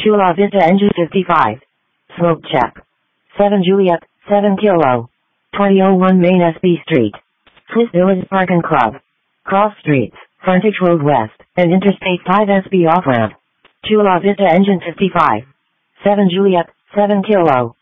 Chula Vista Engine 55. Smoke check. 7 Juliet, 7 Kilo. 2001 Main SB Street. Swiss Village Parking Club. Cross Streets, Frontage Road West, and Interstate 5 SB Off-Ramp. Chula Vista Engine 55. 7 Juliet, 7 Kilo.